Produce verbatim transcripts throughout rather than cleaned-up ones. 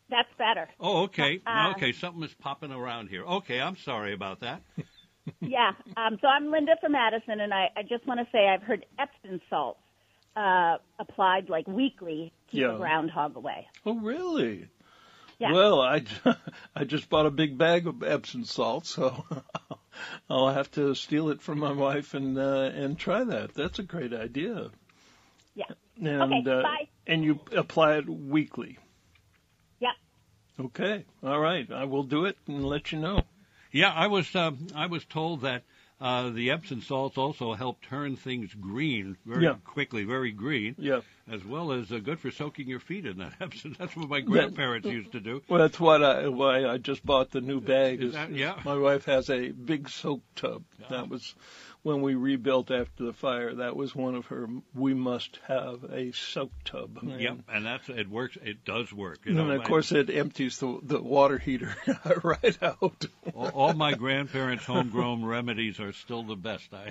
That's better. Oh, okay. Uh, okay, something is popping around here. Okay, I'm sorry about that. yeah. Um, so I'm Linda from Madison, and I, I just want to say I've heard Epsom salts uh, applied like weekly to keep Yeah. the groundhog away. Oh, really? Yeah. Well, I, I just bought a big bag of Epsom salt, so I'll have to steal it from my wife and uh, and try that. That's a great idea. Yeah. And, okay, uh, bye. And you apply it weekly. Yeah. Okay. All right. I will do it and let you know. Yeah, I was uh, I was told that uh, the Epsom salts also help turn things green very Yeah. quickly, very green, Yeah. as well as uh, good for soaking your feet in that Epsom. That's what my grandparents used to do. Well, that's what I why I just bought the new bag. Is that- yeah. My wife has a big soak tub. Yeah. That was when we rebuilt after the fire. That was one of her. We must have a soak tub. And, Yep, and that's it works. It does work. You And know, of course, it empties the the water heater right out. all, all my grandparents' homegrown remedies are still the best. I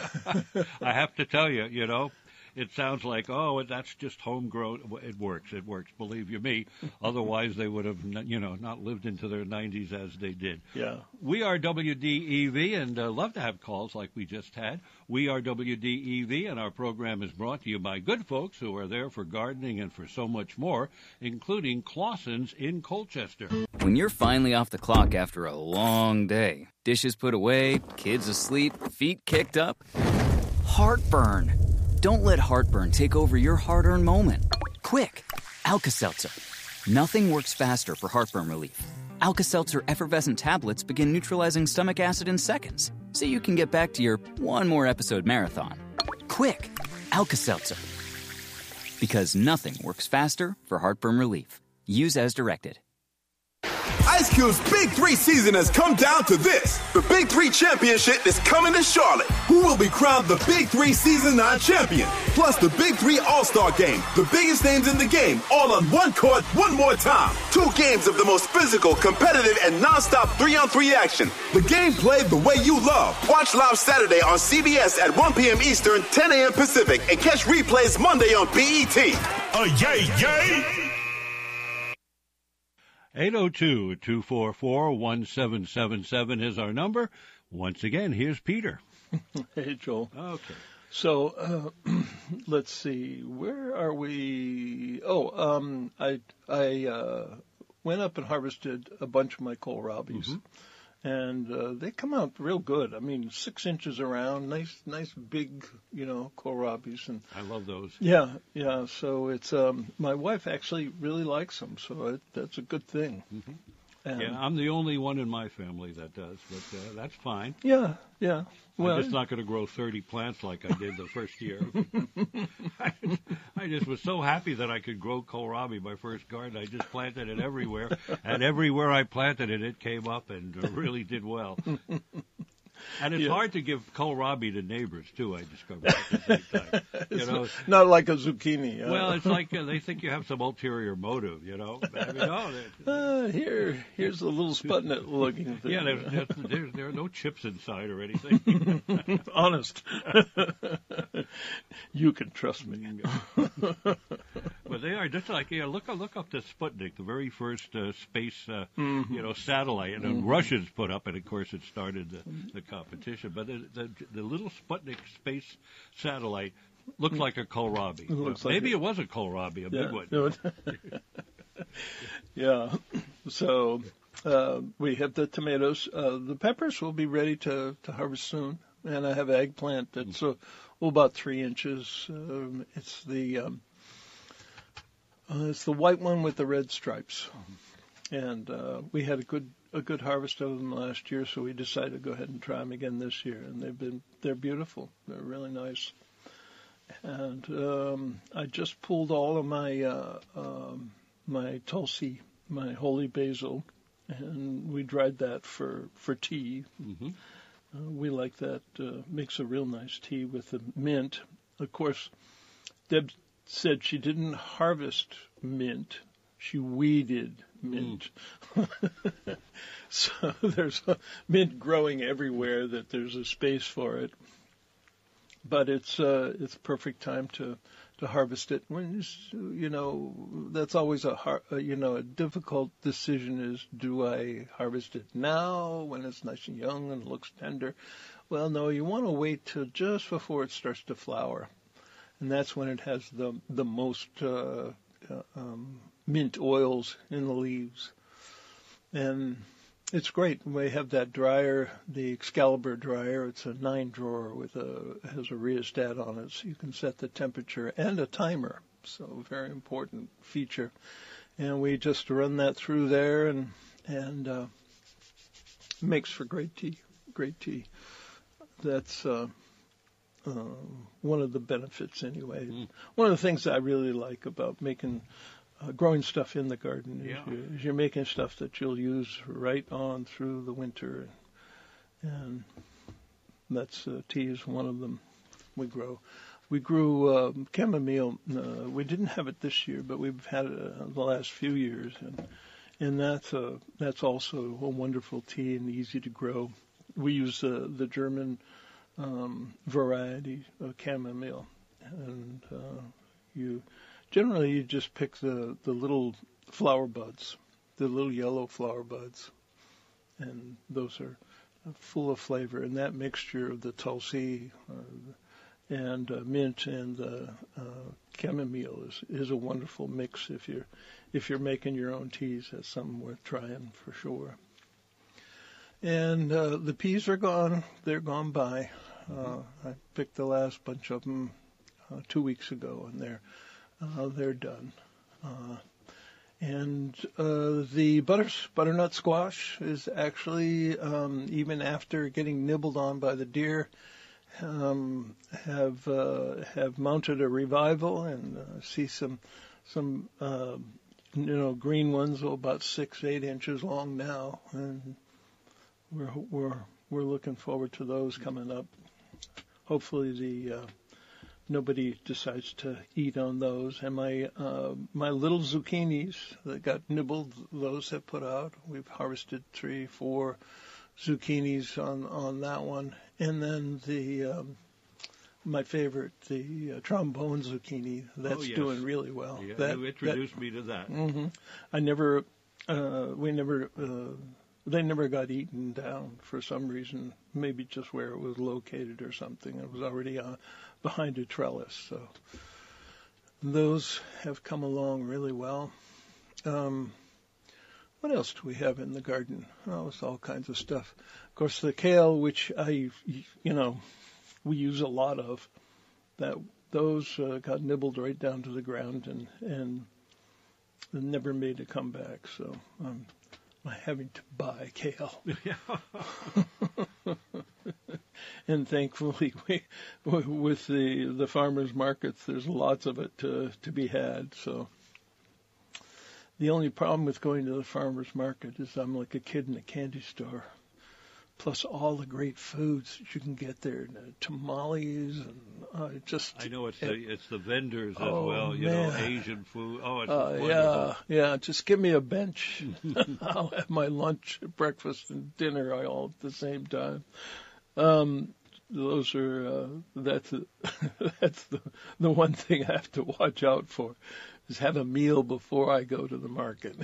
I have to tell you, you know. It sounds like, oh, that's just homegrown. It works. It works. Believe you me. Otherwise, they would have, you know, not lived into their nineties as they did. Yeah. We are W D E V and uh, love to have calls like we just had. We are W D E V, and our program is brought to you by good folks who are there for gardening and for so much more, including Clausen's in Colchester. When you're finally off the clock after a long day, dishes put away, kids asleep, feet kicked up, heartburn. Don't let heartburn take over your hard-earned moment. Quick, Alka-Seltzer. Nothing works faster for heartburn relief. Alka-Seltzer effervescent tablets begin neutralizing stomach acid in seconds, so you can get back to your one more episode marathon. Quick, Alka-Seltzer. Because nothing works faster for heartburn relief. Use as directed. Ice Cube's Big Three season has come down to this. The Big Three Championship is coming to Charlotte. Who will be crowned the Big Three Season nine champion? Plus the Big Three All-Star Game. The biggest names in the game, all on one court, one more time. Two games of the most physical, competitive, and non-stop three-on-three action. The game played the way you love. Watch live Saturday on C B S at one p.m. Eastern, ten a.m. Pacific, and catch replays Monday on B E T. Uh, yay, yay! eight oh two, two four four, one seven seven seven is our number. Once again, here's Peter. Hey, Joel. Okay. So uh, let's see. Where are we? Oh, um, I I uh, went up and harvested a bunch of my kohlrabis. Mm-hmm. And uh, they come out real good. I mean, six inches around, nice, nice big, you know, kohlrabis. And I love those. yeah, yeah. So it's um, my wife actually really likes them, so it, that's a good thing. Mm-hmm. And Yeah, I'm the only one in my family that does, but uh, that's fine. yeah, yeah. Well, I'm just not going to grow thirty plants like I did the first year. I, I just was so happy that I could grow kohlrabi, my first garden. I just planted it everywhere, and everywhere I planted it, it came up and really did well. And it's Yeah. hard to give kohlrabi to neighbors, too, I discovered at the same time. You it's know, not, not like a zucchini. uh, well, it's like uh, they think you have some ulterior motive, you know. I mean, no, they- uh, here, here's a little Sputnik looking thing. yeah, there's, there's, there's, there are no chips inside or anything. Honest. You can trust me. But they are just like, you know, look look up the Sputnik, the very first uh, space, uh, Mm-hmm. you know, satellite, and the Russians put up, and of course it started the, the competition. But the, the the little Sputnik space satellite looked like a kohlrabi. looks like Maybe it. it was a kohlrabi, a big one. one. Yeah. So uh, we have the tomatoes. Uh, the peppers will be ready to, to harvest soon. And I have eggplant that's uh, oh, about three inches. Um, it's the um, uh, it's the white one with the red stripes. And uh, we had a good a good harvest of them last year, so we decided to go ahead and try them again this year. And they've been they're beautiful. They're really nice. And um, I just pulled all of my uh, um, my tulsi, my holy basil, and we dried that for for tea. Mm-hmm. Uh, we like that. Uh, makes a real nice tea with the mint. Of course, Deb said she didn't harvest mint. She weeded mint. Mm. So there's a mint growing everywhere that there's a space for it. But it's uh, it's perfect time to, to harvest it. When you know, that's always a har- you know a difficult decision. Is do I harvest it now when it's nice and young and looks tender? Well, no, you want to wait till just before it starts to flower, and that's when it has the the most uh, uh, um, mint oils in the leaves, and it's great. We have that dryer, the Excalibur dryer. It's a nine drawer with a has a rheostat on it, so you can set the temperature and a timer. So very important feature. And we just run that through there, and and uh, makes for great tea. Great tea. That's uh, uh, one of the benefits, anyway. Mm. One of the things I really like about making. Uh, growing stuff in the garden is, yeah. you're, is you're making stuff that you'll use right on through the winter, and that's uh, tea is one of them. We grow, we grew uh, chamomile. Uh, we didn't have it this year, but we've had it uh, the last few years, and and that's uh, that's also a wonderful tea and easy to grow. We use uh, the German um, variety of chamomile, and uh, you. Generally, you just pick the, the little flower buds, the little yellow flower buds, and those are full of flavor. And that mixture of the tulsi uh, and uh, mint and the uh, chamomile is, is a wonderful mix if you're if you're making your own teas. That's something worth trying for sure. And uh, the peas are gone; they're gone by. Uh, I picked the last bunch of them uh, two weeks ago, and they're Uh, they're done. Uh, and uh, the butter, butternut squash is actually, um, even after getting nibbled on by the deer, um, have uh, have mounted a revival, and uh, see some some uh, you know green ones, oh, about six eight inches long now, and we're we're we're looking forward to those coming up. Hopefully the uh, nobody decides to eat on those. And my uh, my little zucchinis that got nibbled, those have put out. We've harvested three, four zucchinis on, on that one. And then the um, my favorite, the uh, trombone zucchini, that's oh, yes. doing really well. Yeah, that, you introduced that, me to that. Mm-hmm. I never, uh, we never, uh, they never got eaten down for some reason, maybe just where it was located or something. It was already on, behind a trellis. So those have come along really well. Um, what else do we have in the garden? Oh, it's all kinds of stuff. Of course, the kale, which I, you know, we use a lot of, that those uh, got nibbled right down to the ground and, and never made a comeback. So um, I'm having to buy kale. And thankfully, we, with the the farmers markets, there's lots of it to to be had. So the only problem with going to the farmers market is I'm like a kid in a candy store. Plus all the great foods that you can get there, and, uh, tamales and uh, just. I know it's it, the it's the vendors as oh, well. You man. know, Asian food. Oh, it's uh, wonderful. Yeah, yeah. Just give me a bench. I'll have my lunch, breakfast, and dinner all at the same time. Um, those are uh, that's a, that's the the one thing I have to watch out for, is have a meal before I go to the market.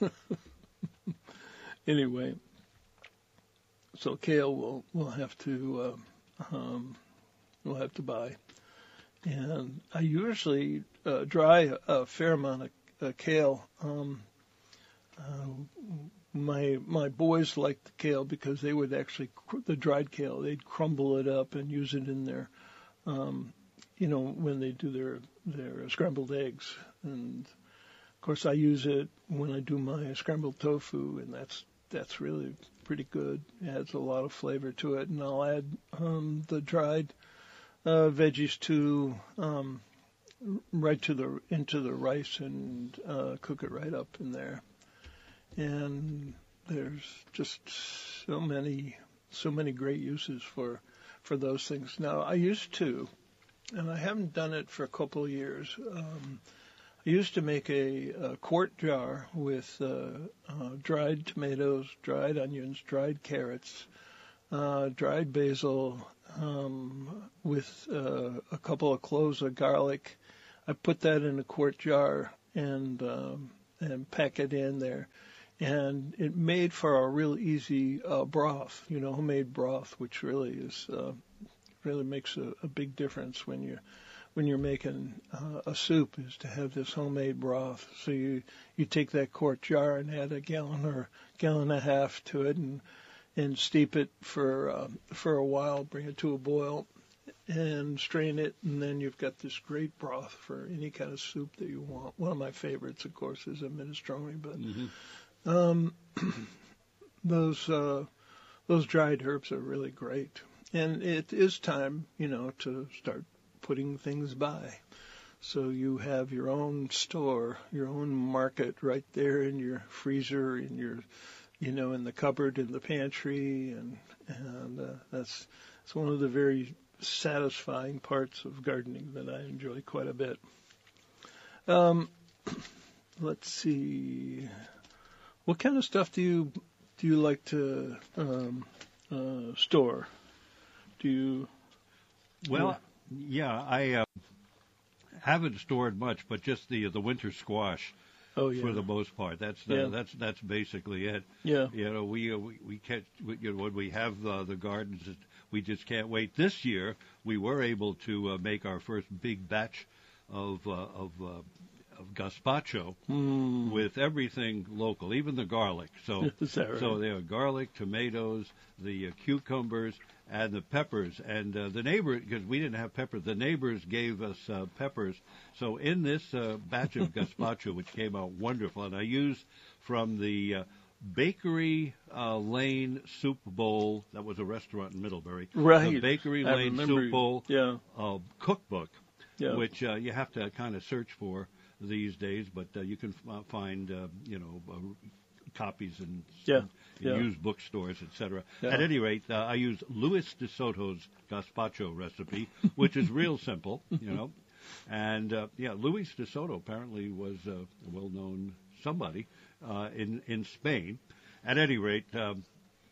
Anyway. So kale we'll we'll have to uh, um, we'll have to buy, and I usually uh, dry a fair amount of uh, kale. Um, uh, my my boys liked the kale because they would actually the dried kale they'd crumble it up and use it in their, um, you know, when they do their their scrambled eggs. And of course I use it when I do my scrambled tofu, and that's that's really pretty good. It adds a lot of flavor to it, and I'll add um, the dried uh, veggies to um, right to the into the rice and uh, cook it right up in there. And there's just so many so many great uses for for those things. Now I used to, and I haven't done it for a couple of years. Um, I used to make a, a quart jar with uh, uh, dried tomatoes, dried onions, dried carrots, uh, dried basil, um, with uh, a couple of cloves of garlic, I put that in a quart jar and um, and pack it in there. And it made for a real easy uh, broth, you know, homemade broth, which really is uh, really makes a, a big difference when you're when you're making uh, a soup, is to have this homemade broth. So you you take that quart jar and add a gallon or gallon and a half to it, and and steep it for uh, for a while, bring it to a boil, and strain it, and then you've got this great broth for any kind of soup that you want. One of my favorites, of course, is a minestrone, but. Mm-hmm. Um, those uh, those dried herbs are really great, and it is time, you know, to start putting things by. So you have your own store, your own market right there in your freezer, in your, you know, in the cupboard, in the pantry, and and uh, that's it's one of the very satisfying parts of gardening that I enjoy quite a bit. Um, let's see. What kind of stuff do you do you like to um, uh, store? Do you? Well, uh, yeah, I uh, haven't stored much, but just the the winter squash. Oh, yeah. For the most part, that's the, yeah. that's that's basically it. Yeah. You know, we uh, we, we catch you know, when we have uh, the gardens, we just can't wait. This year, we were able to uh, make our first big batch of uh, of. Uh, of gazpacho mm. with everything local, even the garlic. So, right? so there are garlic, tomatoes, the uh, cucumbers, and the peppers. And uh, the neighbor, because we didn't have peppers, the neighbors gave us uh, peppers. So in this uh, batch of gazpacho, which came out wonderful, and I used from the uh, Bakery uh, Lane Soup Bowl, that was a restaurant in Middlebury. Right. The Bakery I Lane remember. Soup Bowl yeah. uh, cookbook, yeah. which uh, you have to kind of search for these days, but uh, you can f- find, uh, you know, uh, copies in, yeah. in yeah. used bookstores, et cetera. Yeah. At any rate, uh, I used Luis de Soto's gazpacho recipe, which is real simple, you know. And, uh, yeah, Luis de Soto apparently was a well-known somebody uh, in, in Spain. At any rate, um,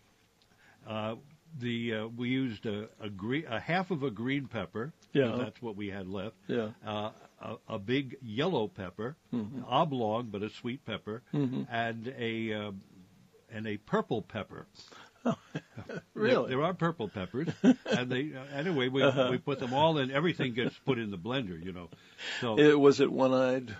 uh, the uh, we used a, a, green, a half of a green pepper, yeah. that's what we had left. Yeah. Uh, a, a big yellow pepper, mm-hmm. oblong but a sweet pepper, mm-hmm. and a uh, and a purple pepper. Really? There, there are purple peppers, and they uh, anyway we uh-huh. we put them all in. Everything gets put in the blender, you know. So it was it one-eyed.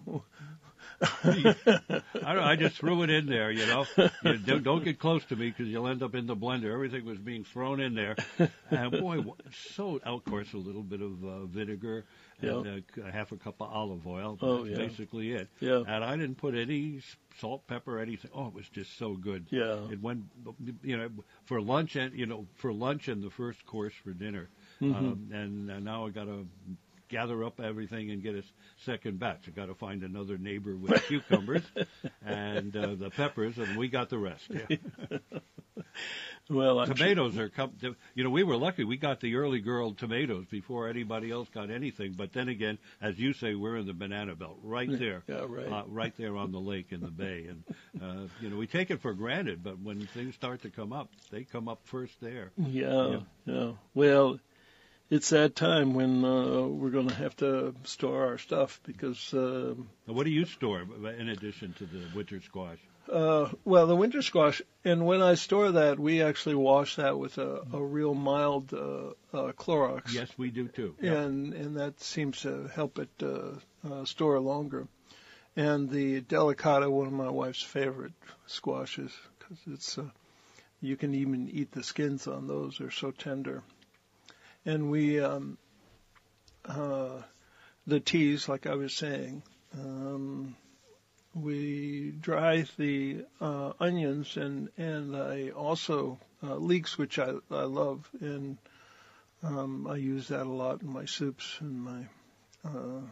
I don't know, I just threw it in there, you know. You don't, don't get close to me because you'll end up in the blender. Everything was being thrown in there, and boy, so of course a little bit of uh, vinegar and yeah. a, a half a cup of olive oil. Oh, That's yeah. basically it. Yeah. And I didn't put any salt, pepper, anything. Oh, it was just so good. Yeah. It went, you know, for lunch and you know for lunch and the first course for dinner. Mm-hmm. Um, and uh, now I got to gather up everything and get a second batch. I got to find another neighbor with cucumbers and uh, the peppers, and we got the rest. Yeah. Well, I'm tomatoes are, com- you know, we were lucky. We got the early girl tomatoes before anybody else got anything. But then again, as you say, we're in the banana belt, right there, yeah, right. Uh, right there on the lake in the bay, and uh, you know, we take it for granted. But when things start to come up, they come up first there. Yeah, yeah. yeah. Well, it's that time when uh, we're going to have to store our stuff because. Uh, what do you store in addition to the winter squash? Uh, well, the winter squash, and when I store that, we actually wash that with a, a real mild uh, uh, Clorox. Yes, we do too. Yep. And and that seems to help it uh, uh, store longer. And the delicata, one of my wife's favorite squashes, because it's uh, you can even eat the skins on those; they're so tender. And we um, uh, the teas, like I was saying. Um, We dry the uh, onions, and and I also uh, leeks, which I I love, and um, I use that a lot in my soups and my uh,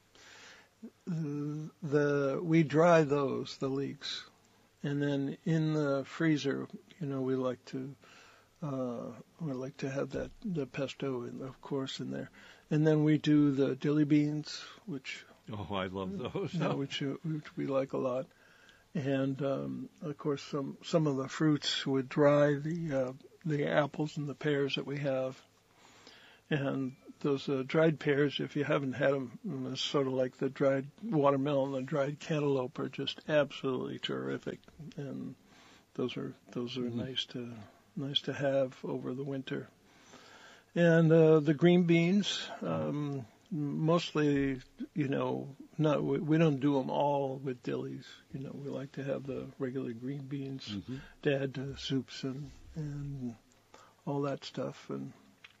the, the we dry those the leeks, and then in the freezer, you know, we like to uh, we like to have that the pesto, in, of course, in there, and then we do the dilly beans, which. Oh, I love those. Yeah, which which we like a lot, and um, of course some some of the fruits would dry the uh, the apples and the pears that we have, and those uh, dried pears, if you haven't had them, it's sort of like the dried watermelon, the dried cantaloupe are just absolutely terrific, and those are those are mm-hmm. nice to nice to have over the winter. And uh, the green beans, um, mostly, you know, not we, we don't do them all with dillies. You know, we like to have the regular green beans, mm-hmm. to add to soups and and all that stuff. And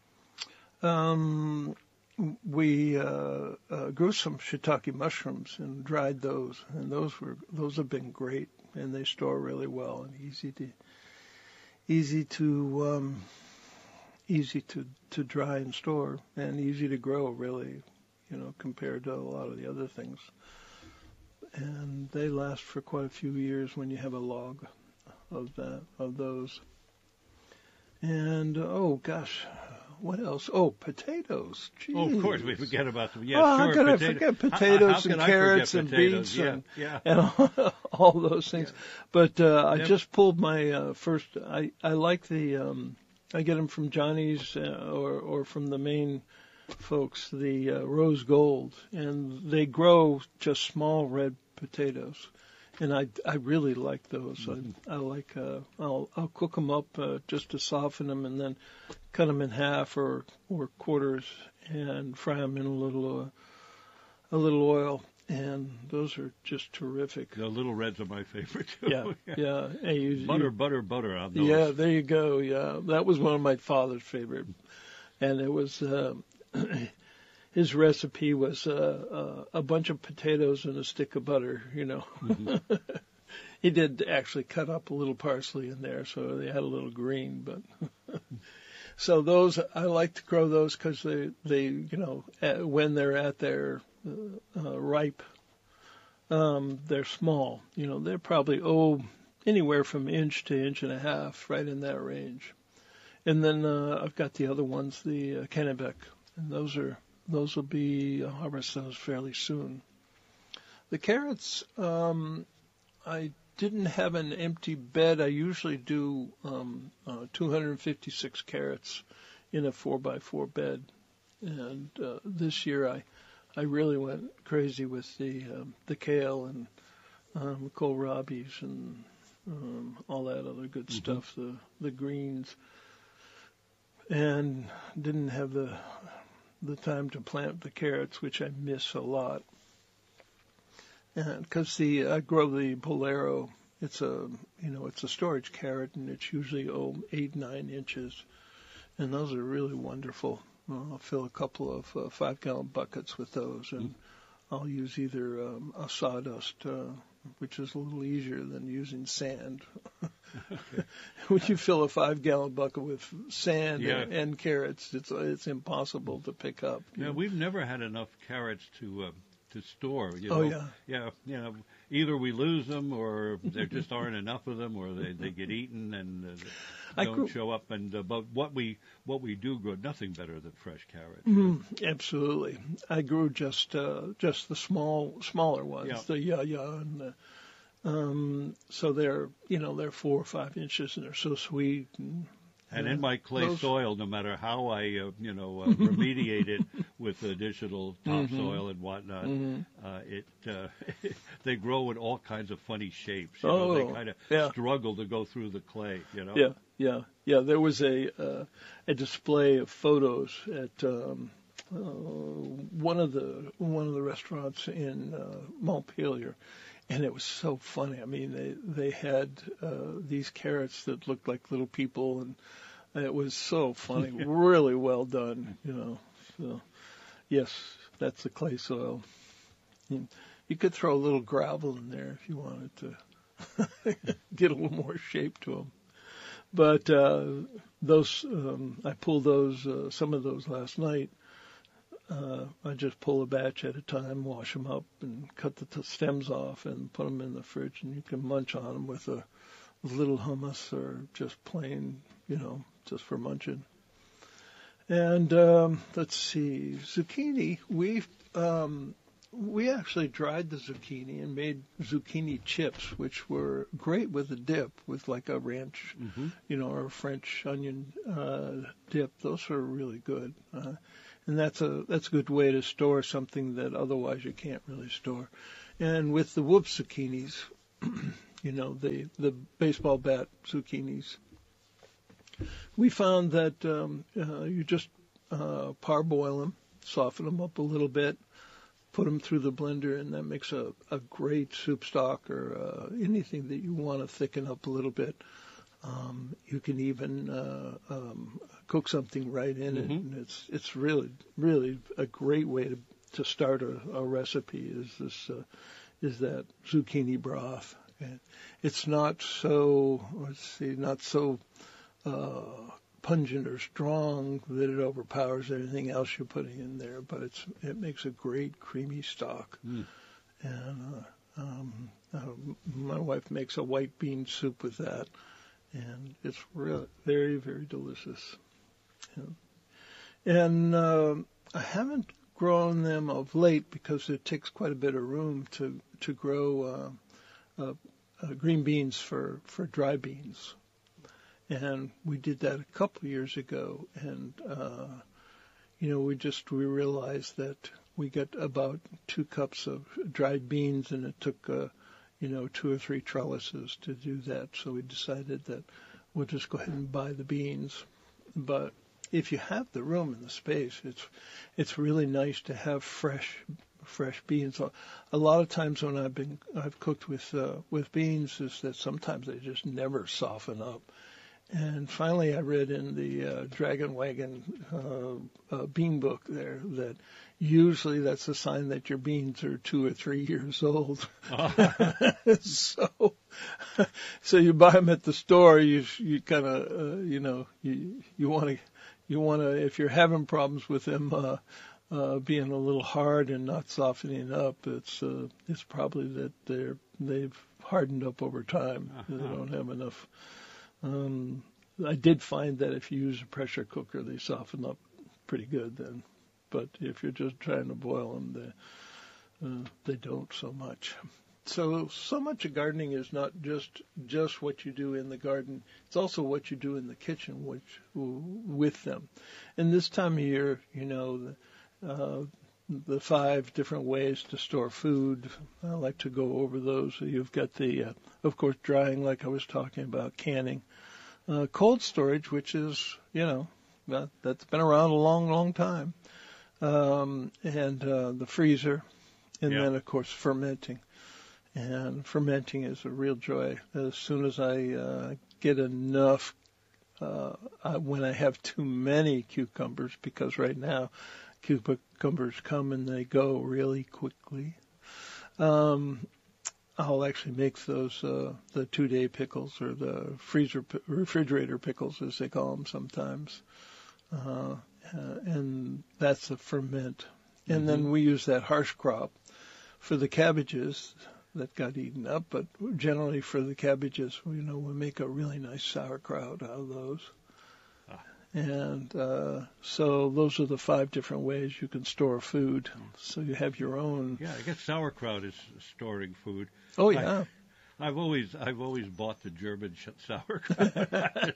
Um, we uh, uh, grew some shiitake mushrooms and dried those, and those were those have been great, and they store really well and easy to easy to um, easy to, to dry and store, and easy to grow, really, you know, compared to a lot of the other things. And they last for quite a few years when you have a log of that of those. And oh gosh. What else? Oh, potatoes. Jeez. Oh, of course, we forget about them. Yeah, oh, sure. How could Potato- I forget potatoes how, how and carrots and beets yeah, and, yeah. and all, all those things? Yeah. But uh, I yep. just pulled my uh, first. I I like the. Um, I get them from Johnny's uh, or or from the main folks, the uh, Rose Gold, and they grow just small red potatoes. And I, I really like those. Mm-hmm. I, I like uh, I'll I'll cook them up uh, just to soften them, and then cut them in half or or quarters, and fry them in a little uh, a little oil. And those are just terrific. The little reds are my favorite too. Yeah, yeah. And you, butter, you, butter, butter on those. Yeah, there you go. Yeah, that was one of my father's favorite, and it was. Uh, His recipe was uh, uh, a bunch of potatoes and a stick of butter, you know. Mm-hmm. He did actually cut up a little parsley in there, so they had a little green. But so those, I like to grow those because they, they, you know, uh, when they're at their uh, uh, ripe, um, they're small. You know, they're probably, oh, anywhere from inch to inch and a half, right in that range. And then uh, I've got the other ones, the uh, Kennebec, and those are... Those will be, I'll harvest those fairly soon. The carrots, um, I didn't have an empty bed. I usually do um, uh, two hundred fifty-six carrots in a four by four bed. And uh, this year I I really went crazy with the um, the kale and um, kohlrabies and um, all that other good mm-hmm. stuff, the, the greens. And didn't have the... the time to plant the carrots, which I miss a lot. Because the I grow the Bolero, it's a you know it's a storage carrot, and it's usually oh eight nine inches, and those are really wonderful. Well, I'll fill a couple of uh, five gallon buckets with those, and mm-hmm. I'll use either um, a sawdust, uh, which is a little easier than using sand. When you fill a five-gallon bucket with sand yeah. and, and carrots, it's it's impossible to pick up. Yeah, know. We've never had enough carrots to uh, to store. You know? Oh yeah, yeah. You know, either we lose them, or there just aren't enough of them, or they, they get eaten and uh, don't grew, show up. And uh, but what we what we do grow, nothing better than fresh carrots. Mm, absolutely, I grew just uh, just the small smaller ones, yeah. the ya-ya and the. Um, so they're, you know, they're four or five inches, and they're so sweet. And, and uh, in my clay those... soil, no matter how I, uh, you know, uh, remediate it with additional topsoil mm-hmm. and whatnot, mm-hmm. uh, it uh, they grow in all kinds of funny shapes. You oh, know, they kind of yeah. struggle to go through the clay. You know. Yeah, yeah, yeah. There was a uh, a display of photos at um, uh, one of the one of the restaurants in uh, Montpelier. And it was so funny. I mean, they they had uh, these carrots that looked like little people, and it was so funny. Really well done, you know. So, yes, that's the clay soil. You, you could throw a little gravel in there if you wanted to get a little more shape to them. But uh, those, um, I pulled those, uh, some of those last night. Uh, I just pull a batch at a time, wash them up, and cut the t- stems off, and put them in the fridge, and you can munch on them with a, a little hummus or just plain, you know, just for munching. And um, let's see, zucchini. We um, we actually dried the zucchini and made zucchini chips, which were great with a dip, with like a ranch, mm-hmm. you know, or a French onion uh, dip. Those are really good. Uh, and that's a that's a good way to store something that otherwise you can't really store. And with the whoop zucchinis, you know, the the baseball bat zucchinis, we found that um, uh, you just uh, parboil them, soften them up a little bit, put them through the blender, and that makes a, a great soup stock or uh, anything that you want to thicken up a little bit. Um, you can even uh, um, cook something right in it, Mm-hmm. and it's it's really really a great way to to start a, a recipe. Is this uh, is that zucchini broth? And it's not so let's see, not so uh, pungent or strong that it overpowers anything else you're putting in there, but it's it makes a great creamy stock. Mm. And uh, um, uh, my wife makes a white bean soup with that. And it's really very, very delicious. Yeah. And uh, I haven't grown them of late because it takes quite a bit of room to to grow uh, uh, uh, green beans for, for dry beans. And we did that a couple of years ago. And, uh, you know, we just we realized that we got about two cups of dried beans, and it took uh, you know, two or three trellises to do that. So we decided that we'll just go ahead and buy the beans. But if you have the room and the space, it's it's really nice to have fresh fresh beans. A lot of times when I've been I've cooked with uh, with beans, is that sometimes they just never soften up. And finally, I read in the uh, Dragon Wagon uh, uh, bean book there that usually that's a sign that your beans are two or three years old. so, so you buy them at the store. You you kind of uh, you know you you want to you want to if you're having problems with them uh, uh, being a little hard and not softening up, it's uh, it's probably that they're they've hardened up over time. Uh-huh. They don't have enough. Um, I did find that if you use a pressure cooker, they soften up pretty good then. But if you're just trying to boil them, they, uh, they don't so much. So, so much of gardening is not just just what you do in the garden. It's also what you do in the kitchen which, with them. And this time of year, you know, the, uh, the five different ways to store food, I like to go over those. So you've got the, uh, of course, drying, like I was talking about, canning. Uh, cold storage, which is, you know, that, that's been around a long, long time. Um, and uh, the freezer. And yeah. then, of course, fermenting. And fermenting is a real joy. As soon as I uh, get enough, uh, I, when I have too many cucumbers, because right now cucumbers come and they go really quickly, um, I'll actually make those uh, the two-day pickles or the freezer refrigerator pickles, as they call them sometimes. Uh, uh, and that's a ferment. And mm-hmm. then we use that harsh crop for the cabbages that got eaten up, but generally for the cabbages, you know, we make a really nice sauerkraut out of those. Ah. And uh, so those are the five different ways you can store food. So you have your own. Yeah, I guess sauerkraut is storing food. Oh yeah. I, I've always I've always bought the German sauerkraut.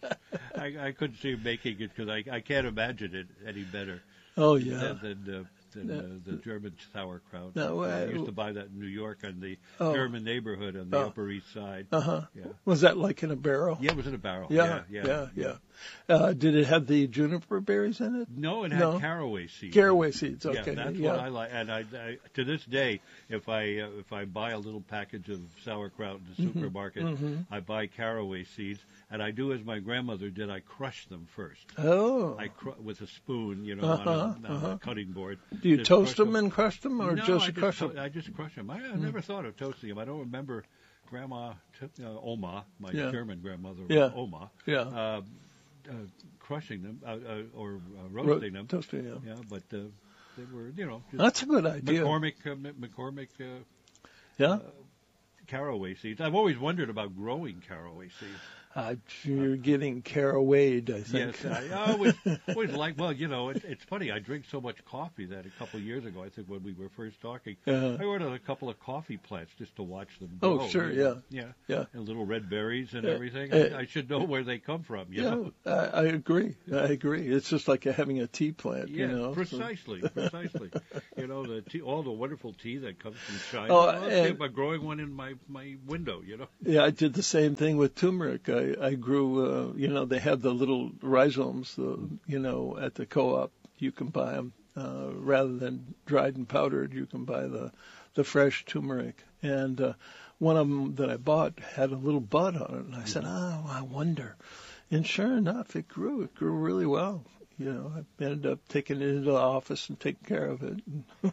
I, I couldn't see making it because I I can't imagine it any better. Oh yeah. Than, than, uh, than uh, the German sauerkraut. No, I I used to buy that in New York on the oh, German neighborhood on the oh, Upper East Side. Uh-huh. Yeah. Was that like in a barrel? Yeah, it was in a barrel. Yeah, yeah, yeah. yeah. yeah. Uh, did it have the juniper berries in it? No, it had no. caraway seeds. Caraway seeds, okay. Yeah, that's yeah. what I like. And I, I, to this day, if I uh, if I buy a little package of sauerkraut in the mm-hmm. supermarket, mm-hmm. I buy caraway seeds, and I do as my grandmother did. I crush them first. Oh. I cr- with a spoon, you know, uh-huh, on, a, on uh-huh. a cutting board. Do you just toast them, them and crush them, or no, just I crush just, them? I just crush them. I, I mm. never thought of toasting them. I don't remember Grandma t- uh, Oma, my yeah. German grandmother yeah. Oma, yeah. uh, uh, crushing them uh, uh, or uh, roasting Ro- them. Toasting, yeah. Yeah, but uh, they were, you know. Just That's a good idea. McCormick, uh, McCormick. Uh, yeah. Uh, caraway seeds. I've always wondered about growing caraway seeds. Uh, you're getting Cara Wade, I think. Yes, I always, always like, well, you know, it, it's funny. I drink so much coffee that a couple of years ago, I think when we were first talking, Uh-huh. I ordered a couple of coffee plants just to watch them grow. Oh, sure, you know? yeah. Yeah. Yeah. And little red berries and Uh, everything. uh, I, I should know where they come from, you Yeah, know? I, I agree. I agree. It's just like having a tea plant, Yeah, you know. precisely, precisely. You know, the tea, all the wonderful tea that comes from China. Oh, I'll and- think about growing one in my, my window, you know? Yeah, I did the same thing with turmeric. I, I grew, uh, you know, they have the little rhizomes, the, you know, at the co-op. You can buy them uh, rather than dried and powdered. You can buy the, the fresh turmeric. And uh, one of them that I bought had a little bud on it, and I said, "Oh, I wonder." And sure enough, it grew. It grew really well. You know, I ended up taking it into the office and taking care of it.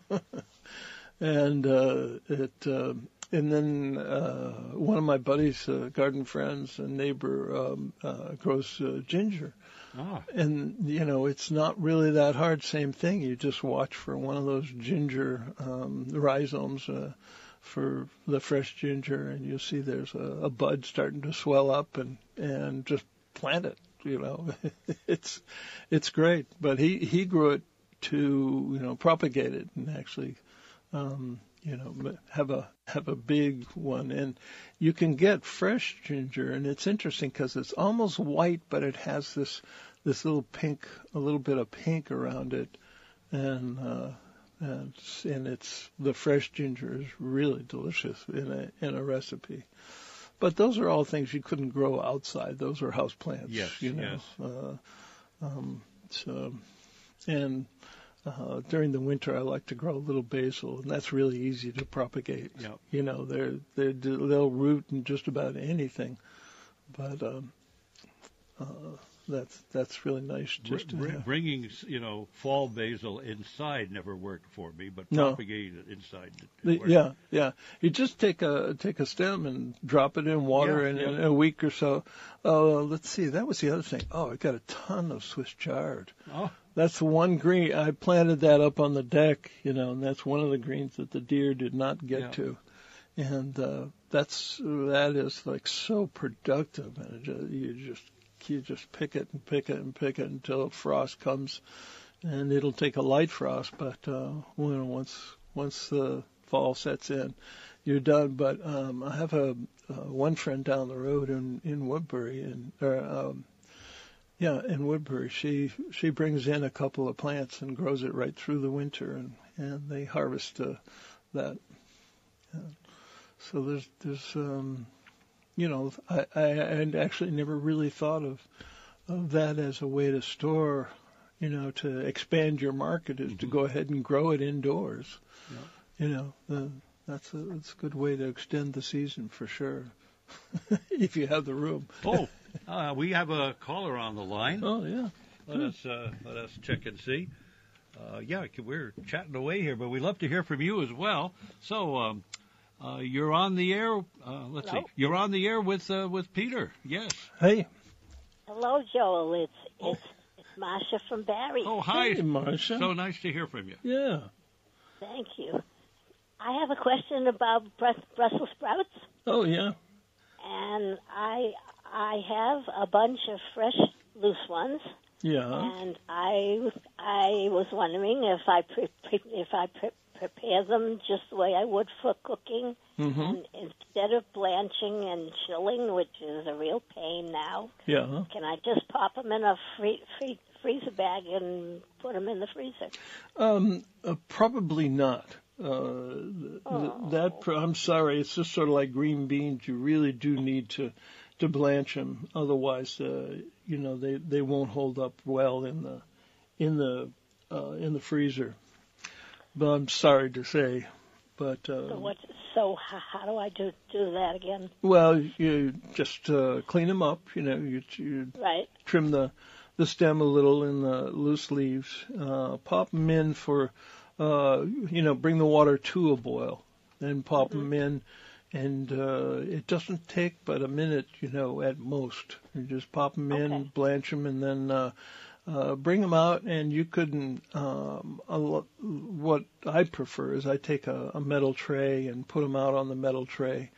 and uh, it. Uh, And then uh, one of my buddies, uh, garden friends, a neighbor, um, uh, grows uh, ginger. Ah. And, you know, it's not really that hard. Same thing. You just watch for one of those ginger um, rhizomes uh, for the fresh ginger, and you'll see there's a, a bud starting to swell up, and, and just plant it, you know. it's it's great. But he, he grew it to, you know, propagate it and actually um, – you know, have a have a big one. And you can get fresh ginger, and it's interesting because it's almost white, but it has this this little pink, a little bit of pink around it, and uh, and it's, and it's the fresh ginger is really delicious in a in a recipe. But those are all things you couldn't grow outside. Those are house plants. Yes, you know. yes. Uh, um, so, and. Uh, during the winter, I like to grow a little basil, and that's really easy to propagate. Yep. You know, they're, they're they'll root in just about anything, but um, uh, that's that's really nice. Just to Br- have. bringing, you know, fall basil inside never worked for me, but No. propagating it inside did The- work. yeah, yeah. You just take a take a stem and drop it in water, Yeah, and yeah. in a week or so. Uh, let's see. That was the other thing. Oh, I got a ton of Swiss chard. Oh, That's the one green. I planted that up on the deck, you know, and that's one of the greens that the deer did not get Yeah. to. And uh, that's that is like so productive, and it just, you just you just pick it and pick it and pick it until frost comes, and it'll take a light frost, but uh, you know, once once the fall sets in, you're done. But um, I have a uh, one friend down the road in in Woodbury, and or, um, yeah, in Woodbury, she she brings in a couple of plants and grows it right through the winter, and and they harvest uh, that. Uh, so there's there's um, you know, I I I'd actually never really thought of of that as a way to store, you know, to expand your market is to go ahead and grow it indoors. Yeah. You know, uh, that's a that's a good way to extend the season for sure, if you have the room. oh, uh, we have a caller on the line. Oh yeah. Let us uh, let us check and see. Uh, yeah, we're chatting away here, but we'd love to hear from you as well. So um, uh, you're on the air. Uh, let's Hello? see. You're on the air with uh, with Peter. Yes. Hey. Hello, Joel. It's it's it's Masha from Barry. Oh, hi, Hey, Marcia. So nice to hear from you. Yeah. Thank you. I have a question about Brus- Brussels sprouts, Oh yeah. and I I have a bunch of fresh loose ones, Yeah. and I I was wondering if I pre- pre- if I pre- prepare them just the way I would for cooking, Mm-hmm. and instead of blanching and chilling, which is a real pain now, Yeah. can I just pop them in a free, free, freezer bag and put them in the freezer? Um, uh, probably not. Uh, th- that pr- I'm sorry. It's just sort of like green beans. You really do need to to blanch them. Otherwise, uh, you know, they they won't hold up well in the in the uh, in the freezer. But I'm sorry to say. But uh, So what? So how, how do I do do that again? well, you just uh, clean them up. You know, you you Right. trim the the stem a little in the loose leaves. Uh, pop them in for, uh, you know, bring the water to a boil. Then pop Mm-hmm. them in, and uh, it doesn't take but a minute, you know, at most. You just pop them in, Okay. blanch them, and then uh, uh, bring them out. And you could, um, a lo- what I prefer is I take a, a metal tray and put them out on the metal tray.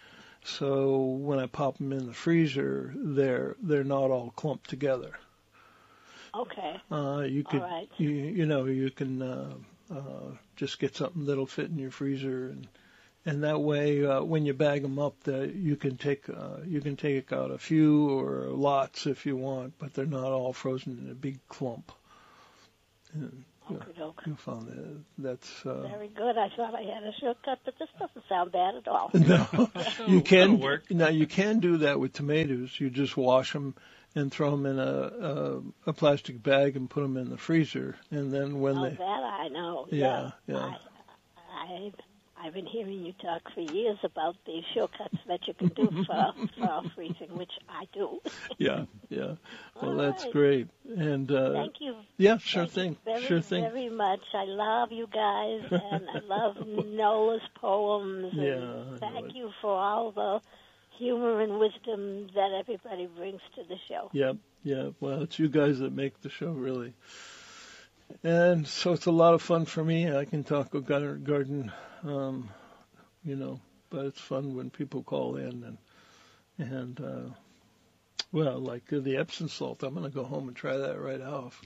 So when I pop them in the freezer, they're they're not all clumped together. Okay. Uh, you could, All right. you, you know, you can uh, uh, just get something that'll fit in your freezer, and and that way, uh, when you bag them up, the, you can take uh, you can take out a few or lots if you want, but they're not all frozen in a big clump. And, yeah, you found that that's uh, very good. I thought I had a shortcut, but this doesn't sound bad at all. No, you can work. now you can do that with tomatoes. You just wash them and throw them in a, a a plastic bag and put them in the freezer, and then when Oh, they that I know. yeah yeah. I, I, I've been hearing you talk for years about the shortcuts that you can do for, for freezing, which I do. Yeah, yeah. Well, All that's right. great. And uh, Thank you. yeah, sure Thank thing, you very, sure thing. very much. I love you guys, and I love Nola's poems. And Yeah, I know thank it. you for all the humor and wisdom that everybody brings to the show. Yeah, yeah. Well, it's you guys that make the show, really. And so it's a lot of fun for me. I can talk a gar- garden, um, you know, but it's fun when people call in and, and uh, well, like uh, the Epsom salt. I'm going to go home and try that right off.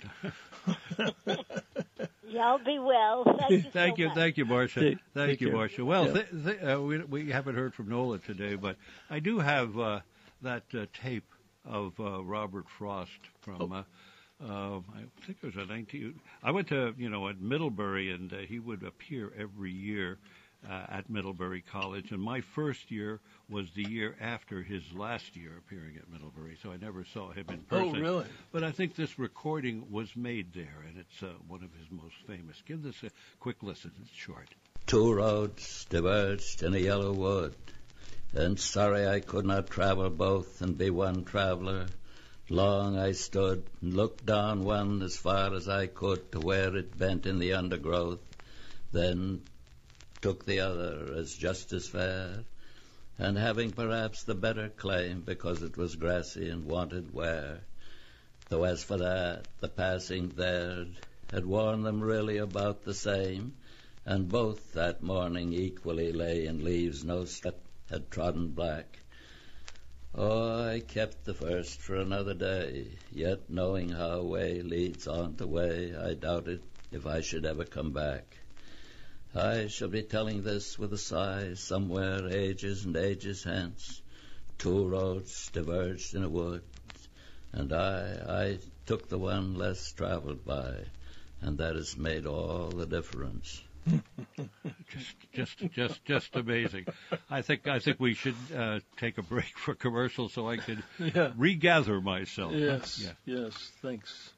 Y'all be well. Thank you Thank so you, much. thank you, Marcia. Take- thank take you, care. Marcia. Well, Yeah. th- th- uh, we, we haven't heard from Nola today, but I do have uh, that uh, tape of uh, Robert Frost from. Uh, uh, I think it was a nineteen. I went to you know at Middlebury, and uh, he would appear every year uh, at Middlebury College. And my first year was the year after his last year appearing at Middlebury, so I never saw him in person. Oh, really? But I think this recording was made there, and it's uh, one of his most famous. Give this a quick listen. It's short. Two roads diverged in a yellow wood, and sorry I could not travel both and be one traveler. Long I stood and looked down one as far as I could to where it bent in the undergrowth, then took the other as just as fair, and having perhaps the better claim because it was grassy and wanted wear. Though as for that, the passing there had worn them really about the same, and both that morning equally lay in leaves no step had trodden black. Oh, I kept the first for another day, yet knowing how way leads on to way, I doubted if I should ever come back. I shall be telling this with a sigh somewhere ages and ages hence. Two roads diverged in a wood, and I, I took the one less traveled by, and that has made all the difference. just, just, just, just amazing. I think, I think we should uh, take a break for commercial so I can Yeah. regather myself. Yes, Yeah. yes. Thanks.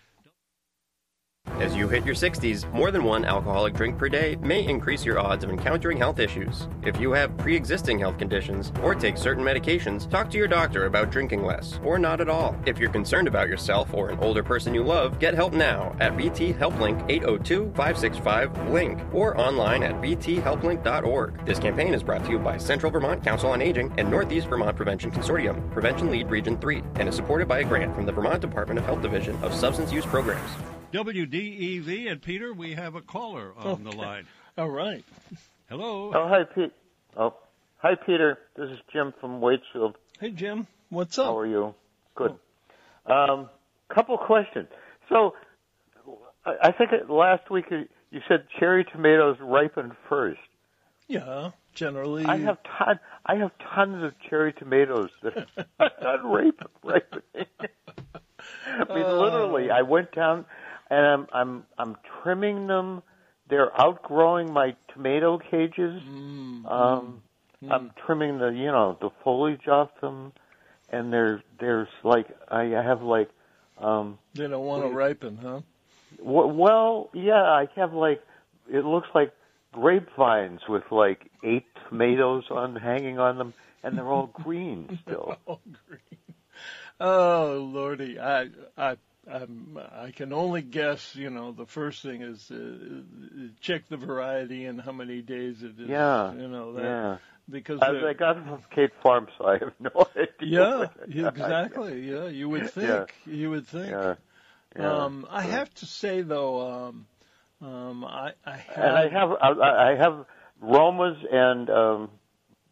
As you hit your sixties, more than one alcoholic drink per day may increase your odds of encountering health issues. If you have pre-existing health conditions or take certain medications, talk to your doctor about drinking less or not at all. If you're concerned about yourself or an older person you love, get help now at V T HelpLink eight oh two, five six five, LINK or online at v t help link dot org. This campaign is brought to you by Central Vermont Council on Aging and Northeast Vermont Prevention Consortium, Prevention Lead Region three, and is supported by a grant from the Vermont Department of Health Division of Substance Use Programs. W D E V and Peter, we have a caller on the Okay. line. All right. Hello. Oh, hi, Pete. Oh, hi, Peter. This is Jim from Waitsfield. Hey, Jim. What's up? How are you? Good. Um, couple questions. So, I I think it- last week you said cherry tomatoes ripen first. Yeah, generally. I have ton. I have tons of cherry tomatoes that are not ripen. ripening. I mean, literally, I went down and I'm I'm I'm trimming them. They're outgrowing my tomato cages. Mm, Um, mm. I'm trimming the you know the foliage off them, and they're there's like I have like um. They don't want to ripen, huh? w- Well, yeah, I have like it looks like grapevines with like eight tomatoes on hanging on them, and they're all green still. Oh, green. Oh, Lordy. I, I, I'm, I can only guess, you know, the first thing is uh, check the variety and how many days it is. Yeah, You know, that, yeah. because I, they're- I got them from Kate Farm, so I have no idea. yeah, yeah, exactly. Yeah, you would Yeah. think. You would think. Yeah, yeah. Um, I have to say though, um, um, I, I have, And I have I, I have Romas and um,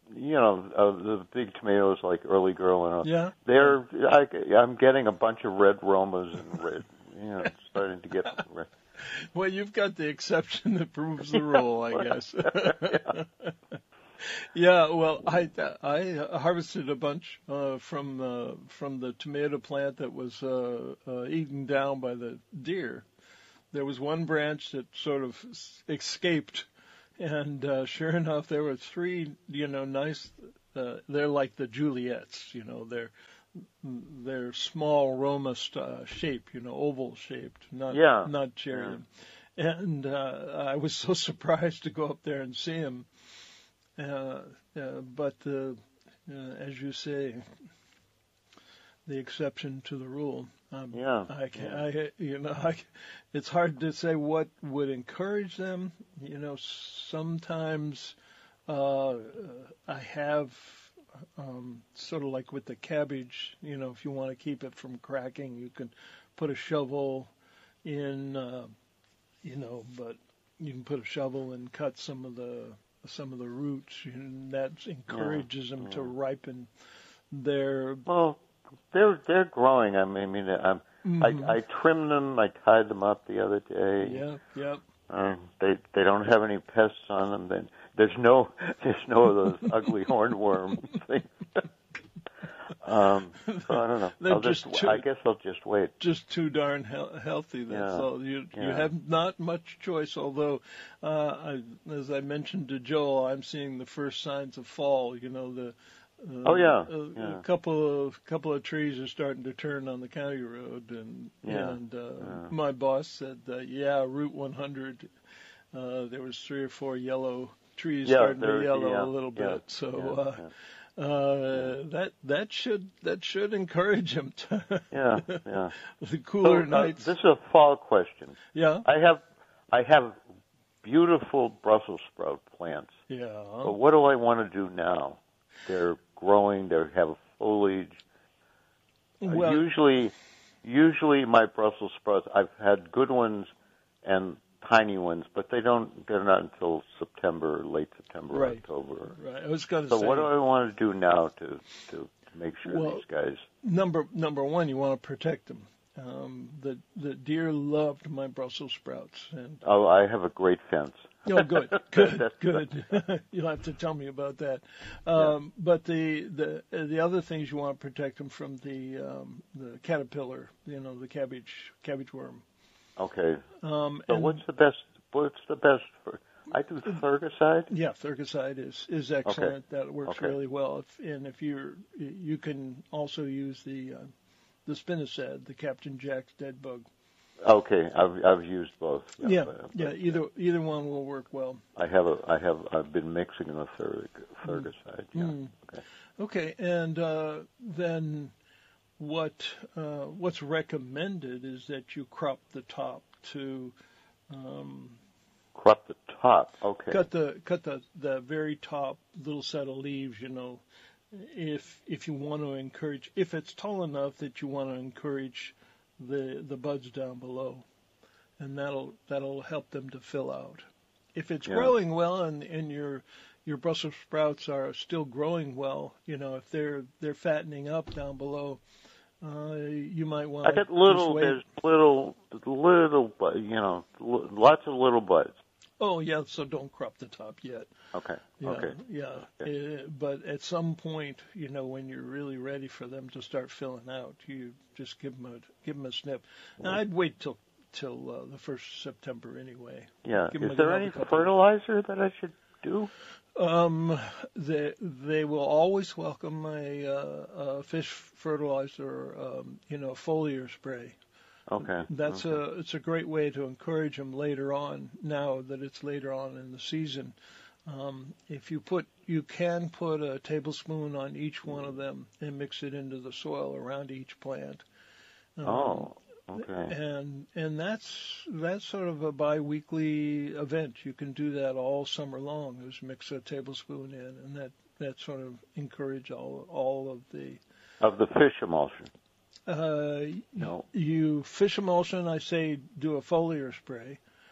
you know, uh, the big tomatoes like Early Girl and all. Yeah. They're, I, I'm getting a bunch of red Romas and red, you know, starting to get red. Well, you've got the exception that proves the rule, I guess. yeah. Yeah, well, I I harvested a bunch uh, from uh, from the tomato plant that was uh, uh, eaten down by the deer. There was one branch that sort of escaped, and uh, sure enough, there were three, you know, nice. Uh, they're like the Juliets, you know, they're they're small Roma st- shape, you know, oval shaped, not yeah. not cherry. Yeah. And uh, I was so surprised to go up there and see them. Uh, uh, but uh, uh, as you say, the exception to the rule. Um, yeah. I can, yeah. I, you know, I, it's hard to say what would encourage them. You know, sometimes uh, I have um, sort of like with the cabbage. You know, if you want to keep it from cracking, you can put a shovel in. Uh, you know, but you can put a shovel and cut some of the. some of the roots, and that encourages yeah, them yeah. to ripen their. Well, they're they're growing. I mean, I mean, I'm, mm-hmm. I I trimmed them. I tied them up the other day. Yeah, yeah. Uh, they they don't have any pests on them. Then there's no there's no of those ugly hornworm things. Um, so I don't know. They're I'll just just, too, I guess I'll just wait. Just too darn he- healthy. That's yeah. all. You yeah. you have not much choice. Although, uh, I, as I mentioned to Joel, I'm seeing the first signs of fall. You know, the uh, oh yeah. A, yeah. a couple of couple of trees are starting to turn on the county road, and yeah. and uh, yeah. my boss said, uh, yeah, Route one hundred. Uh, there was three or four yellow trees yeah, starting to yellow yeah, a little yeah, bit. So. Yeah, uh, yeah. Uh, that that should that should encourage him to yeah yeah the cooler so, uh, nights. This is a fall question. Yeah, I have I have beautiful Brussels sprout plants. Yeah. But what do I want to do now? They're growing. They have foliage. Well, uh, usually, usually my Brussels sprouts. I've had good ones and tiny ones, but they don't. They're not until September, late September, right. October. Right. I was going to so say. So what do I want to do now to to, to make sure well, these guys? Number number one, you want to protect them. Um, the the deer loved my Brussels sprouts. And oh, I have a great fence. Oh, good, good, good. You'll have to tell me about that. Um, yeah. But the the the other things you want to protect them from the um, the caterpillar, you know, the cabbage cabbage worm. Okay. Um, so and what's the best? What's the best for? I do Thurgicide. Yeah, Thurgicide is is excellent. Okay. That works okay. really well. If, and if you're you can also use the uh, the spinosad, the Captain Jack's dead bug. Okay, I've I've used both. Yeah, yeah, but, yeah either yeah. either one will work well. I have a I have I've been mixing the Thurgicide. Mm. Yeah. Mm. Okay. Okay, and uh, then what uh, what's recommended is that you crop the top to um, crop the top. Okay. Cut the cut the, the very top little set of leaves. You know, if if you want to encourage, if it's tall enough that you want to encourage the the buds down below, and that'll that'll help them to fill out. If it's yeah. growing well and, and your your Brussels sprouts are still growing well, you know, if they're they're fattening up down below, uh, you might want. I got little, there's little, little, you know, lots of little buds. Oh yeah, so don't crop the top yet. Okay. Yeah, okay. Yeah, okay. Uh, but at some point, you know, when you're really ready for them to start filling out, you just give them a give them a snip. And Mm-hmm. I'd wait till till uh, the first of September anyway. Yeah. Give Is there any fertilizer that I should do? Um, they they will always welcome a, uh, a fish fertilizer, um, you know, foliar spray. Okay. That's okay. a it's a great way to encourage them later on. Now that it's later on in the season, um, if you put you can put a tablespoon on each one of them and mix it into the soil around each plant. Um, oh. Okay. And and that's that's sort of a biweekly event. You can do that all summer long. Just mix a tablespoon in, and that, that sort of encourage all all of the of the fish emulsion. Uh, no. You fish emulsion. I say do a foliar spray. Oh,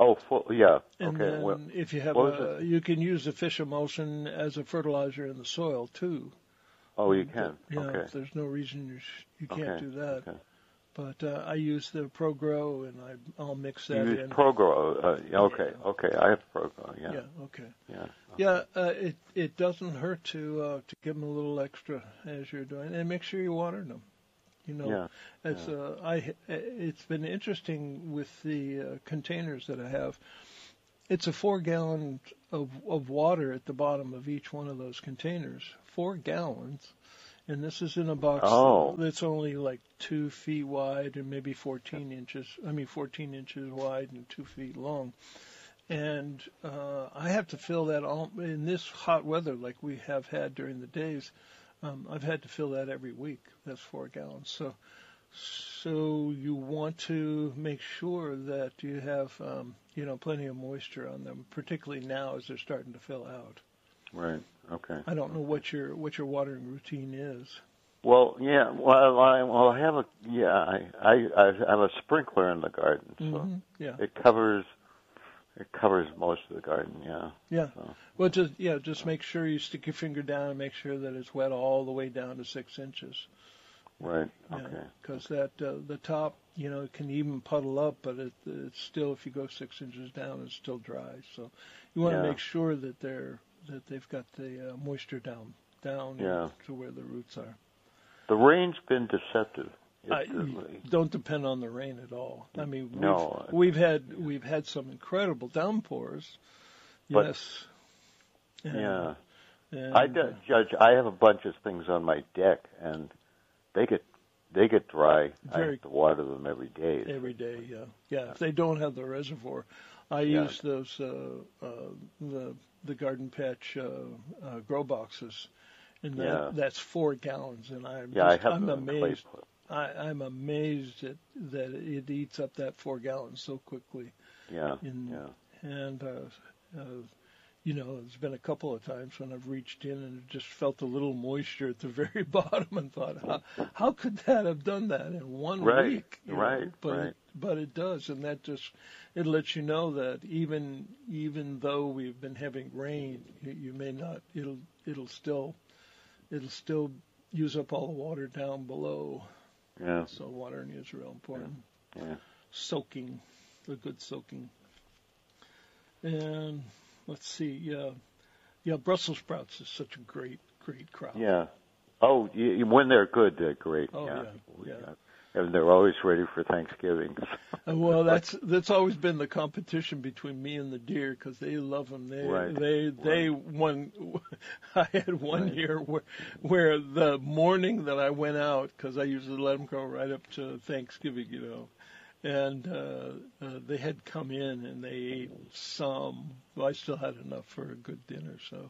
Oh, full, yeah. And okay. then Well, if you have what a, was it? you can use the fish emulsion as a fertilizer in the soil too. Oh, you can. Yeah, Okay. there's no reason you sh- you can't Okay, do that. okay. But uh, I use the ProGrow, and I I'll mix that You use in. ProGrow. Uh, yeah, okay, okay. I have ProGrow. Yeah. Yeah. Okay. Yeah. Yeah. Uh, it it doesn't hurt to uh, to give them a little extra as you're doing, and make sure you water them. You know, Yeah, it's uh, I. It's been interesting with the uh, containers that I have. It's a four gallon of of water at the bottom of each one of those containers. Four gallons, and this is in a box Oh. that's only like two feet wide and maybe fourteen inches. I mean, fourteen inches wide and two feet long. And uh, I have to fill that all in this hot weather, like we have had during the days. Um, I've had to fill that every week. That's four gallons. So, so you want to make sure that you have, um, you know, plenty of moisture on them, particularly now as they're starting to fill out. Right. Okay. I don't know what your what your watering routine is. Well, yeah. Well, I well, I have a yeah. I I, I have a sprinkler in the garden, so Mm-hmm. Yeah. it covers it covers most of the garden. Yeah. Yeah. So, Well, just yeah, just make sure you stick your finger down and make sure that it's wet all the way down to six inches. right. Yeah, Okay. because that uh, the top, you know, can even puddle up, but it, it's still, if you go six inches down, it's still dry. So you want to Yeah. make sure that they're that they've got the uh, moisture down down Yeah. to where the roots are. The rain's been deceptive. It, I, uh, don't depend on the rain at all. I mean, we've, No. we've had we've had some incredible downpours. But- Yes. And- yeah. and, I do, Judge. I have a bunch of things on my deck, and they get they get dry. I Very- have to water them every day. Every day, yeah, yeah. If they don't have the reservoir, I Yeah. use those uh, uh, the the garden patch uh, uh, grow boxes, and that, Yeah. that's four gallons. And I'm Yeah, I just, have I'm them in clay amazed. pot. I, I'm amazed at, that it eats up that four gallons so quickly. Yeah. In, Yeah. And uh, uh, you know, there's been a couple of times when I've reached in and just felt a little moisture at the very bottom and thought, how, how could that have done that in one Right, week? You know? right, But right. It, but it does, and that just it lets you know that even even though we've been having rain, you, you may not. It'll it'll still it'll still use up all the water down below. Yeah. So watering is real important. Yeah. Soaking, a good soaking. And let's see, yeah, yeah. Brussels sprouts is such a great, great crop. Yeah. Oh, you, when they're good, they're great. Oh, yeah. yeah, yeah. And they're always ready for Thanksgiving. Uh, Well, that's that's always been the competition between me and the deer because they love them. They Right. they they one. I had one Right. year where where the morning that I went out because I usually let them go right up to Thanksgiving, you know, and uh, uh, they had come in and they ate some. Well, I still had enough for a good dinner, so.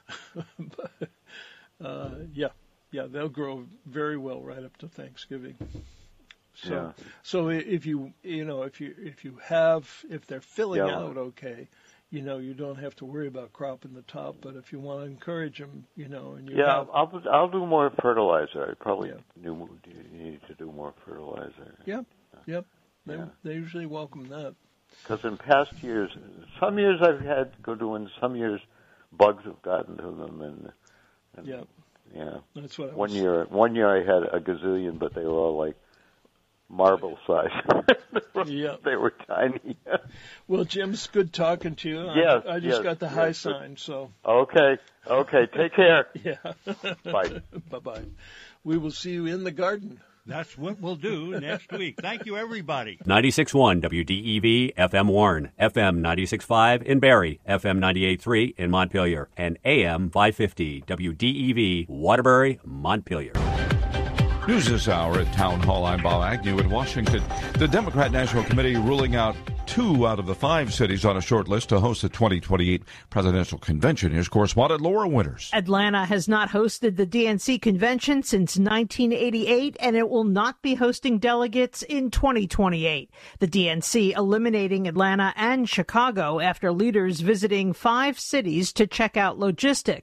but, uh, yeah, yeah, they'll grow very well right up to Thanksgiving. So, Yeah. so if you you know if you if you have if they're filling Yeah. out okay, you know you don't have to worry about cropping the top. But if you want to encourage them, you know, and you Yeah, have, I'll I'll do more fertilizer. I probably Yeah. do, need to do more fertilizer. yep, yep, they Yeah. they usually welcome that. Because in past years, some years I've had good ones. Some years, bugs have gotten to them, and, and Yep, yeah. that's what I One was, year, one year I had a gazillion, but they were all like marble size. Yeah. They were tiny. Well, Jim, it's good talking to you. Yes, I, I just yes, got the high yes. sign, so Okay. Okay. Take care. yeah. Bye. Bye bye. We will see you in the garden. That's what we'll do next week. Thank you, everybody. ninety-six point one W D E V F M Warren, F M ninety-six point five in Barrie, F M ninety-eight point three in Montpelier, and A M five fifty W D E V Waterbury, Montpelier. News this hour at Town Hall. I'm Bob Agnew in Washington. The Democrat National Committee ruling out two out of the five cities on a short list to host the twenty twenty-eight presidential convention. Here's correspondent Laura Winters. Atlanta has not hosted the D N C convention since nineteen eighty-eight, and it will not be hosting delegates in twenty twenty-eight. The D N C eliminating Atlanta and Chicago after leaders visiting five cities to check out logistics.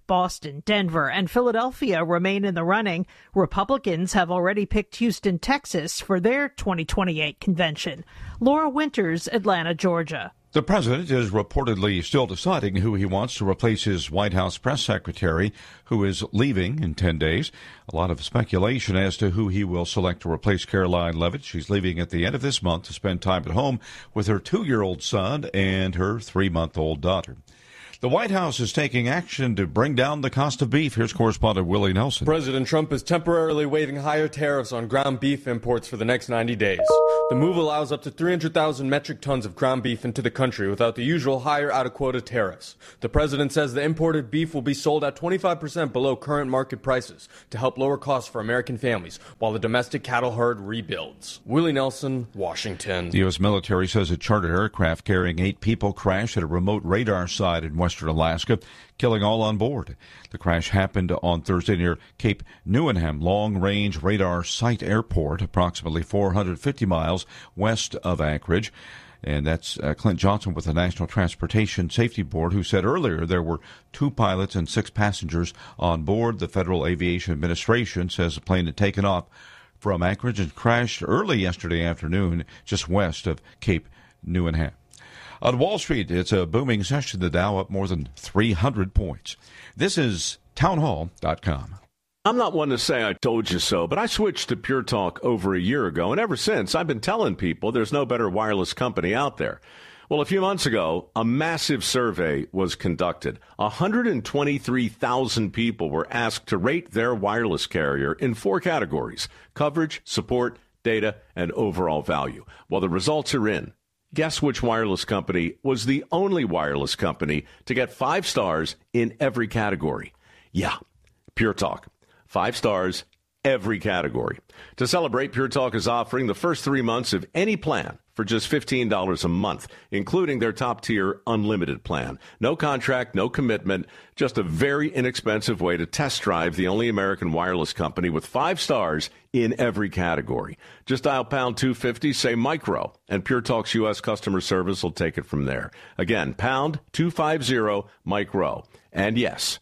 Boston, Denver, and Philadelphia remain in the running. Republicans have already picked Houston, Texas for their twenty twenty-eight convention. Laura Winters, Atlanta, Georgia. The president is reportedly still deciding who he wants to replace his White House press secretary, who is leaving in ten days. A lot of speculation as to who he will select to replace Caroline Leavitt. She's leaving at the end of this month to spend time at home with her two-year-old son and her three-month-old daughter. The White House is taking action to bring down the cost of beef. Here's correspondent Willie Nelson. President Trump is temporarily waiving higher tariffs on ground beef imports for the next ninety days. The move allows up to three hundred thousand metric tons of ground beef into the country without the usual higher out-of-quota tariffs. The president says the imported beef will be sold at twenty-five percent below current market prices to help lower costs for American families while the domestic cattle herd rebuilds. Willie Nelson, Washington. The U S military says a chartered aircraft carrying eight people crashed at a remote radar site in western Alaska, killing all on board. The crash happened on Thursday near Cape Newenham Long-Range Radar Site Airport, approximately four hundred fifty miles west of Anchorage. And that's uh, Clint Johnson with the National Transportation Safety Board, who said earlier there were two pilots and six passengers on board. The Federal Aviation Administration says the plane had taken off from Anchorage and crashed early yesterday afternoon just west of Cape Newenham. On Wall Street, it's a booming session. The Dow up more than three hundred points. This is townhall dot com. I'm not one to say I told you so, but I switched to Pure Talk over a year ago, and ever since, I've been telling people there's no better wireless company out there. Well, a few months ago, a massive survey was conducted. one hundred twenty-three thousand people were asked to rate their wireless carrier in four categories: coverage, support, data, and overall value. Well, the results are in. Guess which wireless company was the only wireless company to get five stars in every category? Yeah, Pure Talk. Five stars, every category. To celebrate, Pure Talk is offering the first three months of any plan for just fifteen dollars a month, including their top-tier unlimited plan. No contract, no commitment, just a very inexpensive way to test drive the only American wireless company with five stars in every category. Just dial pound two fifty, say micro, and Pure Talk's U S customer service will take it from there. Again, pound two fifty, micro. And yes,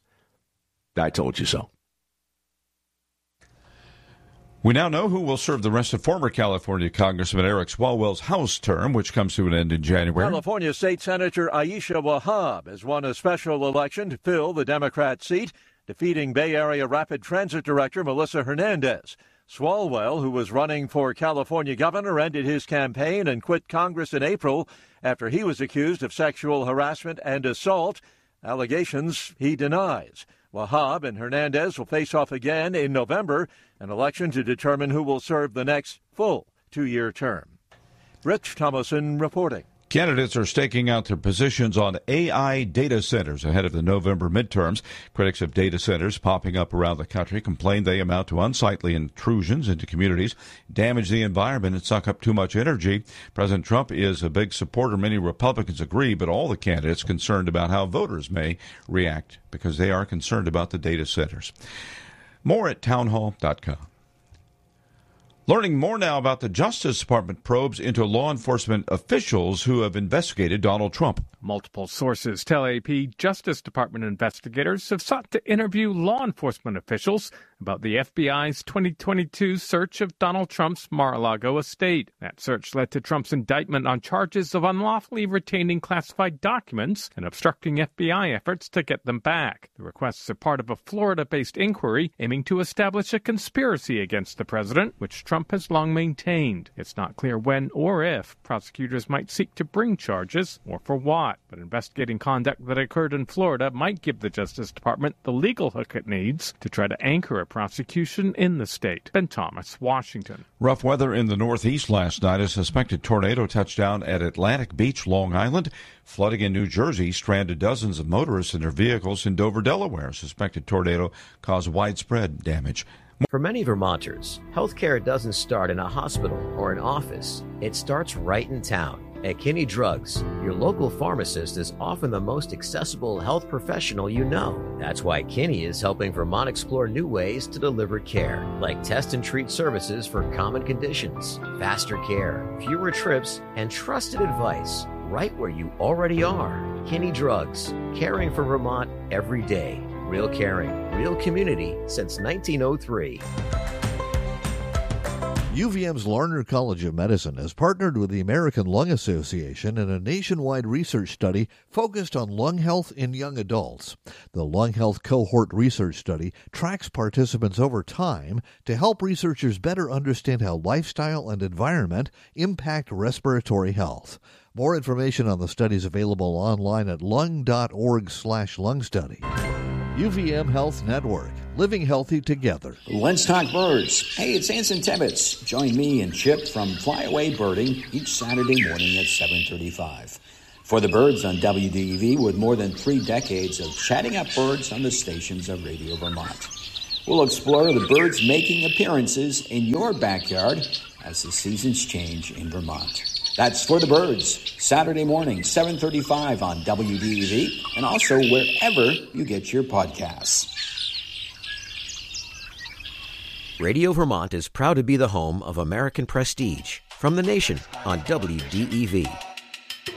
I told you so. We now know who will serve the rest of former California Congressman Eric Swalwell's House term, which comes to an end in January. California State Senator Aisha Wahab has won a special election to fill the Democrat seat, defeating Bay Area Rapid Transit Director Melissa Hernandez. Swalwell, who was running for California governor, ended his campaign and quit Congress in April after he was accused of sexual harassment and assault, allegations he denies. Wahab and Hernandez will face off again in November, an election to determine who will serve the next full two-year term. Rich Thomason reporting. Candidates are staking out their positions on A I data centers ahead of the November midterms. Critics of data centers popping up around the country complain they amount to unsightly intrusions into communities, damage the environment, and suck up too much energy. President Trump is a big supporter. Many Republicans agree, but all the candidates concerned about how voters may react because they are concerned about the data centers. More at townhall dot com. Learning more now about the Justice Department probes into law enforcement officials who have investigated Donald Trump. Multiple sources tell A P Justice Department investigators have sought to interview law enforcement officials about the F B I's twenty twenty-two search of Donald Trump's Mar-a-Lago estate. That search led to Trump's indictment on charges of unlawfully retaining classified documents and obstructing F B I efforts to get them back. The requests are part of a Florida-based inquiry aiming to establish a conspiracy against the president, which Trump has long maintained. It's not clear when or if prosecutors might seek to bring charges or for what, but investigating conduct that occurred in Florida might give the Justice Department the legal hook it needs to try to anchor a prosecution in the state. Ben Thomas, Washington. Rough weather in the Northeast last night. A suspected tornado touched down at Atlantic Beach, Long Island. Flooding in New Jersey stranded dozens of motorists in their vehicles in Dover, Delaware. A suspected tornado caused widespread damage. For many Vermonters, healthcare doesn't start in a hospital or an office. It starts right in town. At Kinney Drugs, your local pharmacist is often the most accessible health professional you know. That's why Kinney is helping Vermont explore new ways to deliver care, like test and treat services for common conditions, faster care, fewer trips, and trusted advice right where you already are. Kinney Drugs, caring for Vermont every day. Real caring, real community since nineteen oh three. U V M's Larner College of Medicine has partnered with the American Lung Association in a nationwide research study focused on lung health in young adults. The Lung Health Cohort Research Study tracks participants over time to help researchers better understand how lifestyle and environment impact respiratory health. More information on the study is available online at lung.org slash lung study. U V M Health Network, living healthy together. Let's talk birds. Hey, it's Anson Tibbetts. Join me and Chip from Flyaway Birding each Saturday morning at seven thirty-five. For the Birds on W D E V, with more than three decades of chatting up birds on the stations of Radio Vermont. We'll explore the birds making appearances in your backyard as the seasons change in Vermont. That's For the Birds, Saturday morning, seven thirty-five on W D E V, and also wherever you get your podcasts. Radio Vermont is proud to be the home of American Prestige from the nation on W D E V.